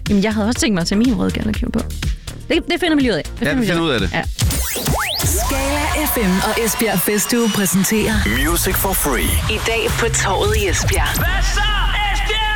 Jamen, jeg havde også tænkt mig at tage min røde galakjole på. Det finder vi lige ud af. Vi finder ud af det. Ja. Skala FM og Esbjerg Festuge præsenterer Music for Free. i dag på Torvet i Esbjerg. Hvad så?